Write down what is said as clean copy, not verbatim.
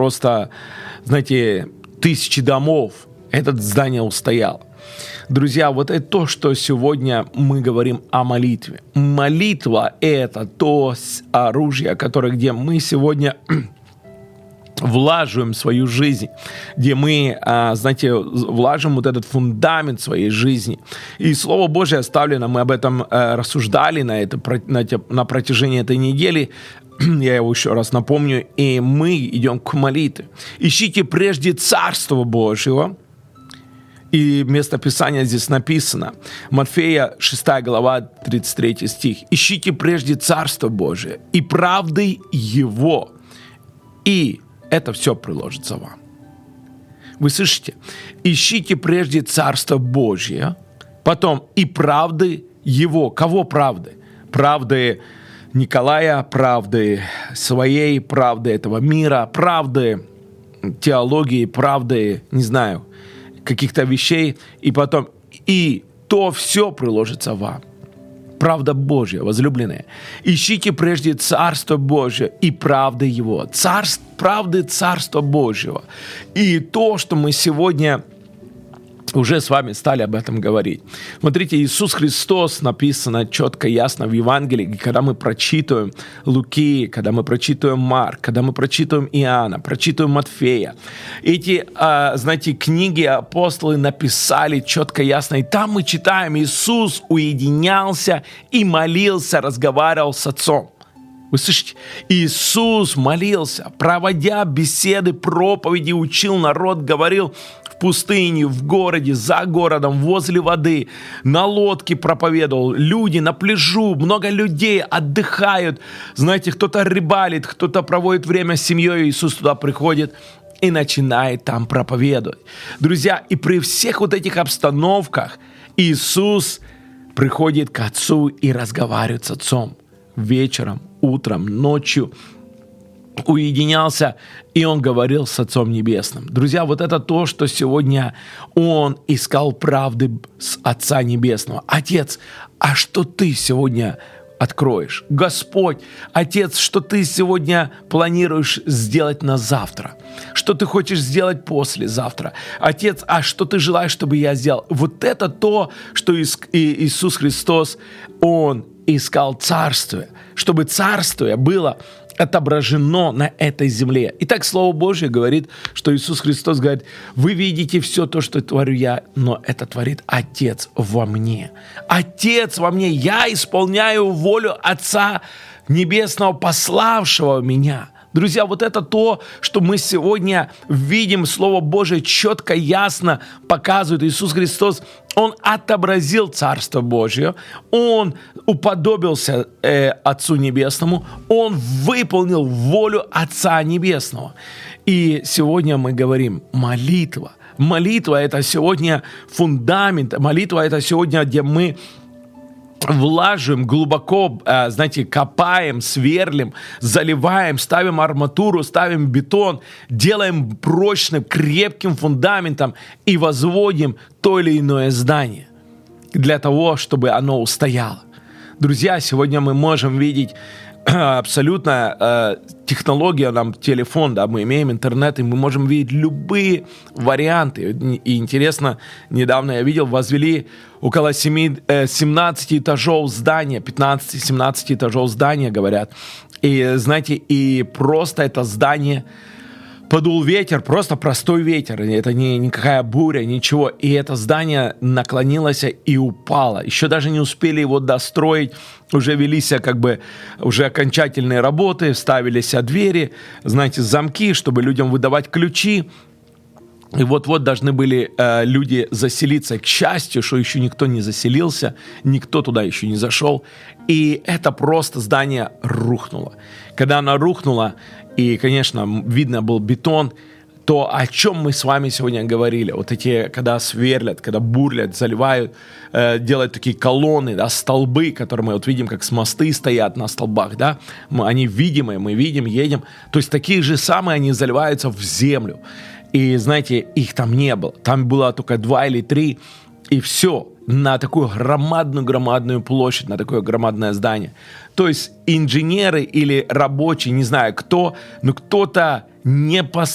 просто, знаете, тысячи домов, это здание устояло. Друзья, вот это то, что сегодня мы говорим о молитве. Молитва – это то оружие, где мы сегодня влаживаем свою жизнь, где мы, знаете, влаживаем вот этот фундамент своей жизни. И Слово Божие оставлено, мы об этом рассуждали на протяжении этой недели. Я его еще раз напомню. И мы идем к молитве. Ищите прежде Царство Божьего. И место Писания здесь написано. Матфея 6 глава, 33 стих. Ищите прежде Царство Божие и правды Его. И это все приложится вам. Вы слышите? Ищите прежде Царство Божье, потом и правды Его. Кого правды? Правды Николая, правды своей, правды этого мира, правды теологии, правды, не знаю, каких-то вещей. И потом и то все приложится вам. Правда Божья, возлюбленные. Ищите прежде Царство Божие и правды Его. Правды Царства Божьего. И то, что мы сегодня уже с вами стали об этом говорить. Смотрите, Иисус Христос написано четко, ясно в Евангелии, когда мы прочитываем Луки, когда мы прочитываем Марк, когда мы прочитываем Иоанна, прочитываем Матфея. Эти, знаете, книги апостолы написали четко, ясно. И там мы читаем, Иисус уединялся и молился, разговаривал с Отцом. Вы слышите? Иисус молился, проводя беседы, проповеди, учил народ, говорил в пустыне, в городе, за городом, возле воды, на лодке проповедовал. Люди на пляжу, много людей отдыхают. Знаете, кто-то рыбалит, кто-то проводит время с семьей. Иисус туда приходит и начинает там проповедовать. Друзья, и при всех вот этих обстановках Иисус приходит к Отцу и разговаривает с Отцом вечером, утром, ночью, уединялся, и он говорил с Отцом Небесным. Друзья, вот это то, что сегодня он искал правды с Отца Небесного. Отец, а что ты сегодня откроешь? Господь, Отец, что ты сегодня планируешь сделать на завтра? Что ты хочешь сделать послезавтра? Отец, а что ты желаешь, чтобы я сделал? Вот это то, что Иисус Христос, Он искал царствие, чтобы царствие было отображено на этой земле. Итак, Слово Божье говорит, что Иисус Христос говорит: вы видите все то, что творю я, но это творит Отец во мне. Отец во мне, я исполняю волю Отца Небесного, пославшего меня. Друзья, вот это то, что мы сегодня видим, Слово Божие четко, ясно показывает. Иисус Христос, Он отобразил Царство Божие, Он уподобился Отцу Небесному, Он выполнил волю Отца Небесного. И сегодня мы говорим молитва. Молитва – это сегодня фундамент, молитва – это сегодня, где мы влаживаем глубоко, знаете, копаем, сверлим, заливаем, ставим арматуру, ставим бетон, делаем прочным, крепким фундаментом и возводим то или иное здание для того, чтобы оно устояло. Друзья, сегодня мы можем видеть абсолютно технология, нам телефон, да, мы имеем интернет, и мы можем видеть любые варианты. И интересно, недавно я видел, возвели около 17 этажов здания, 15-17 этажов здания, говорят. И знаете, и просто это здание подул ветер, просто простой ветер, это не никакая буря, ничего. И это здание наклонилось и упало. Еще даже не успели его достроить, уже велись уже окончательные работы, ставились двери, знаете, замки, чтобы людям выдавать ключи. И вот-вот должны были люди заселиться. К счастью, что еще никто не заселился, никто туда еще не зашел. И это просто здание рухнуло. Когда оно рухнуло, и, конечно, видно был бетон, то, о чем мы с вами сегодня говорили, вот эти, когда сверлят, когда бурлят, заливают, делают такие колонны, да, столбы, которые мы вот видим, как с мосты стоят на столбах, да, они видимые, мы видим, едем, то есть такие же самые, они заливаются в землю. И, знаете, их там не было. Там было только 2 или 3, и все, на такую громадную площадь, на такое громадное здание. То есть инженеры или рабочие, не знаю кто, но кто-то не